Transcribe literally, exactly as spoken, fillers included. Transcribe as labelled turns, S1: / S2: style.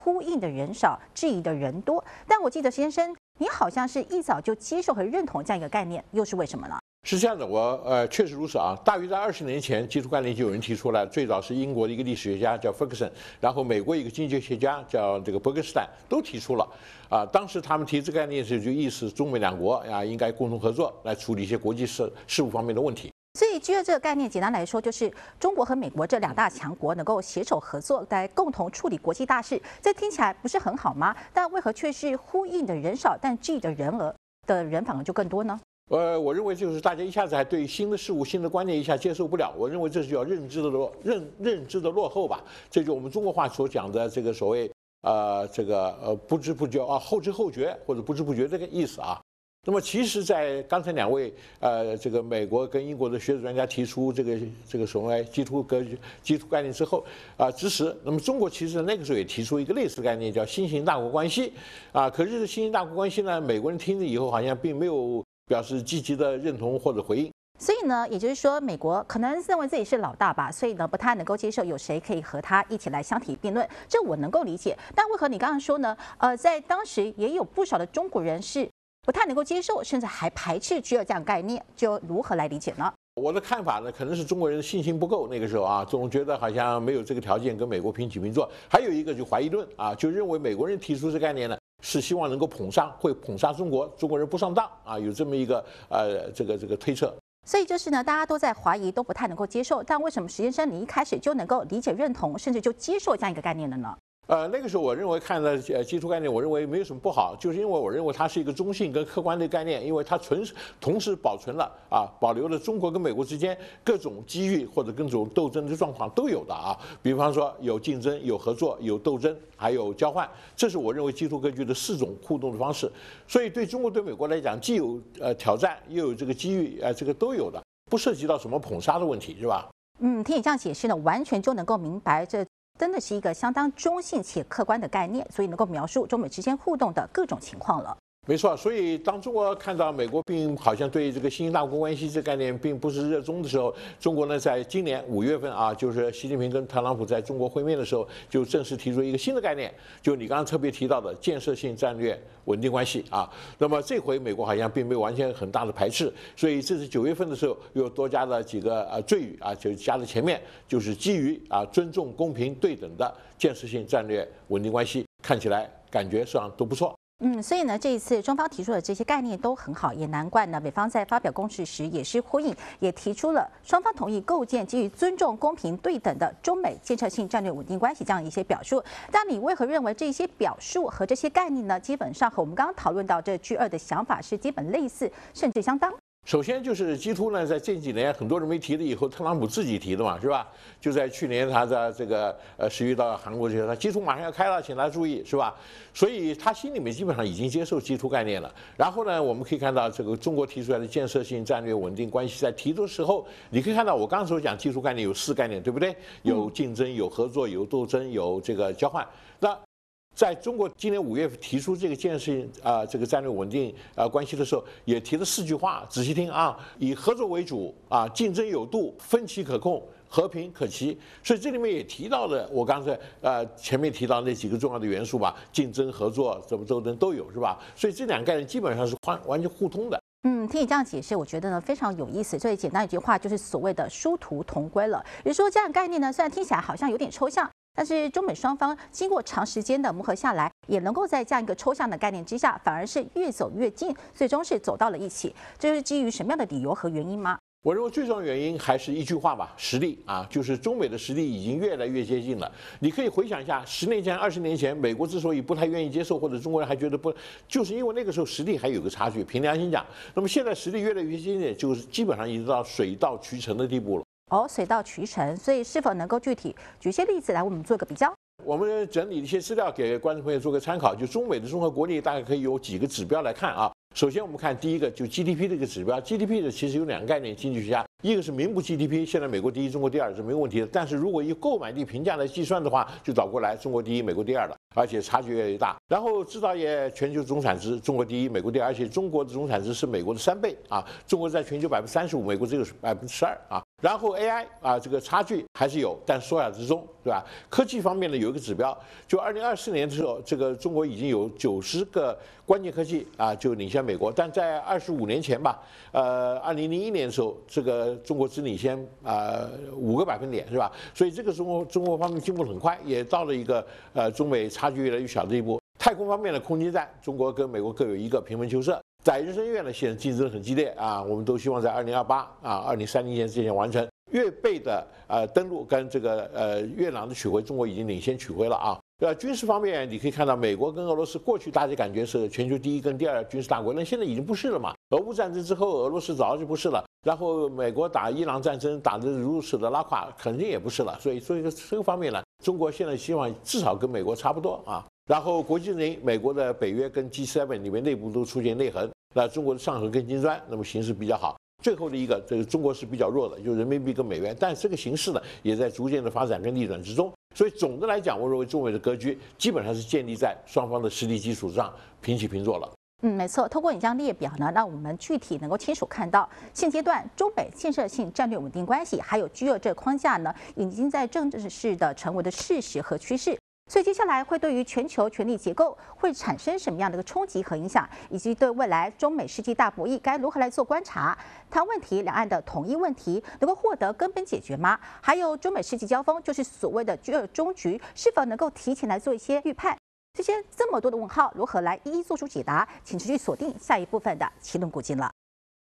S1: 呼应的人少，质疑的人多。但我记得先生，你好像是一早就接受和认同这样一个概念，又是为什么呢？
S2: 是这样的，我呃确实如此啊。大约在二十年前，基础概念就有人提出来，最早是英国的一个历史学家叫 Ferguson， 然后美国一个经济学家叫这个伯格斯坦都提出了。啊，当时他们提这个概念时，就意思中美两国啊应该共同合作来处理一些国际事事务方面的问题。
S1: 所以 G 二这个概念，简单来说，就是中国和美国这两大强国能够携手合作，来共同处理国际大事。这听起来不是很好吗？但为何却是呼应的人少，但质疑的人额的人反而就更多呢？
S2: 呃，我认为就是大家一下子还对新的事物、新的观念一下接受不了。我认为这是叫认知的落认认知的落后吧。这就我们中国话所讲的这个所谓呃这个呃不知不觉啊后知后觉或者不知不觉这个意思啊。那么其实，在刚才两位呃这个美国跟英国的学者专家提出这个这个所谓基础格局基础概念之后啊支持，那么中国其实那个时候也提出一个类似的概念叫新型大国关系啊。可是新型大国关系呢，美国人听了以后好像并没有 表示积极的认同或者回应，
S1: 所以呢，也就是说，美国可能认为自己是老大吧，所以呢，不太能够接受有谁可以和他一起来相提并论，这我能够理解。但为何你刚刚说呢？呃，在当时也有不少的中国人是不太能够接受，甚至还排斥 G 二这样概念，就如何来理解呢？
S2: 我的看法呢，可能是中国人的信心不够，那个时候啊，总觉得好像没有这个条件跟美国平起平坐。还有一个就怀疑论啊，就认为美国人提出这概念呢，是希望能够捧杀，会捧杀中国，中国人不上当啊，有这么一个呃这个这个推测。
S1: 所以就是呢，大家都在怀疑，都不太能够接受。但为什么石先生你一开始就能够理解、认同，甚至就接受这样一个概念了呢？
S2: 呃，那个时候我认为看了呃基础概念，我认为没有什么不好，就是因为我认为它是一个中性跟客观的概念，因为它存同时保存了啊，保留了中国跟美国之间各种机遇或者各种斗争的状况都有的啊。比方说有竞争、有合作、有斗争，还有交换，这是我认为基础格局的四种互动的方式。所以对中国对美国来讲，既有呃挑战，又有这个机遇，呃，这个都有的，不涉及到什么捧杀的问题，是吧？
S1: 嗯，听你这样解释呢，完全就能够明白这 真的是一个相当中性且客观的概念，所以能够描述中美之间互动的各种情况了。
S2: 没错，所以当中国看到美国并好像对这个新兴大国关系这概念并不是热衷的时候，中国呢在今年五月份啊，就是习近平跟特朗普在中国会面的时候，就正式提出一个新的概念，就你刚刚特别提到的建设性战略稳定关系啊。那么这回美国好像并没有完全很大的排斥，所以这是九月份的时候又多加了几个呃赘语啊，就加在前面，就是基于啊尊重、公平、对等的建设性战略稳定关系，看起来感觉上都不错。
S1: 嗯，所以呢，这一次中方提出的这些概念都很好，也难怪呢，美方在发表公示时也是呼应，也提出了双方同意构建基于尊重、公平、对等的中美建设性战略稳定关系这样一些表述。但你为何认为这些表述和这些概念呢，基本上和我们刚刚讨论到这 G 二的想法是基本类似，甚至相当？
S2: 首先就是基突呢，在这几年很多人没提了以后，特朗普自己提的嘛，是吧？就在去年他的这个呃十一到韩国去，他基突马上要开了，请大家注意，是吧？所以他心里面基本上已经接受基突概念了。然后呢，我们可以看到这个中国提出来的建设性战略稳定关系，在提出的时候，你可以看到我刚刚所讲基础概念有四概念，对不对？有竞争，有合作，有斗争，有这个交换。那 在中国今年五月提出这个建设性啊这个战略稳定啊关系的时候，也提了四句话，仔细听啊，以合作为主啊，竞争有度，分歧可控，和平可期。所以这里面也提到了我刚才呃前面提到那几个重要的元素吧，竞争、合作、怎么斗争都有，是吧？所以这两个概念基本上是完完全互通的。
S1: 嗯，听你这样解释，我觉得呢非常有意思。所以简单一句话就是所谓的殊途同归了。也就是说，这样的概念呢，虽然听起来好像有点抽象，但是中美双方经过长时间的磨合下来，也能够在这样一个抽象的概念之下，反而是越走越近，最终是走到了一起。这是基于什么样的理由和原因吗？
S2: 我认为最重要的原因还是一句话吧，实力啊，就是中美的实力已经越来越接近了。你可以回想一下，十年前、二十年前，美国之所以不太愿意接受，或者中国人还觉得不，就是因为那个时候实力还有个差距。凭良心讲，那么现在实力越来越接近，就是基本上已经到水到渠成的地步了。
S1: 哦，水到渠成，所以是否能够具体举一些例子来，我们做个比较？
S2: 我们整理一些资料给观众朋友做个参考，就中美的综合国力大概可以有几个指标来看啊。首先我们看第一个，就 G D P 这个指标 ，G D P 的其实有两个概念，经济学家，一个是名目 G D P， 现在美国第一，中国第二是没有问题的。但是如果以购买力评价来计算的话，就倒过来，中国第一，美国第二了，而且差距越来越大。然后制造业全球总产值，中国第一，美国第二，而且中国的总产值是美国的三倍啊，中国在全球百分之三十五，美国只有百分之十二啊。 然后 A I 啊，这个差距还是有，但缩小之中，对吧？科技方面呢，有一个指标，就二零二四年的时候，这个中国已经有九十个关键科技啊，就领先美国。但在二十五年前吧，呃，二零零一年的时候，这个中国只领先啊五个百分点，是吧？所以这个中国中国方面进步很快，也到了一个呃中美差距越来越小的地步。太空方面的空间站，中国跟美国各有一个，平分秋色。载人升月呢，现在竞争很激烈啊，我们都希望在二零二八啊、二零三零年之前完成。月背的呃登陆跟这个呃月壤的取回，中国已经领先取回了啊。呃，军事方面你可以看到，美国跟俄罗斯过去大家感觉是全球第一跟第二军事大国，那现在已经不是了嘛。俄乌战争之后，俄罗斯早就不是了。然后美国打伊朗战争打得如此的拉胯，肯定也不是了。所以，所以这个方面呢，中国现在希望至少跟美国差不多啊。然后国际内，美国的北约跟 G 七 里面内部都出现内讧，那中国的上合跟金砖，那么形势比较好。最后的一个，这个中国是比较弱的，就人民币跟美元，但这个形势呢，也在逐渐的发展跟逆转之中。所以总的来讲，我认为中美的格局基本上是建立在双方的实力基础上平起平坐了。
S1: 嗯，没错。透过你这样列表呢，让我们具体能够清楚看到，现阶段中美建设性战略稳定关系还有 G 二这个框架呢，已经在政治式的成为的事实和趋势。所以接下来会对于全球权力结构会产生什么样的一个冲击和影响，以及对未来中美世纪大博弈该如何来做观察？台湾问题、两岸的统一问题能够获得根本解决吗？还有中美世纪交锋，就是所谓的 G 二终局，是否能够提前来做一些预判？这些这么多的问号，如何来一一做出解答？请持续锁定下一部分的奇论古今了。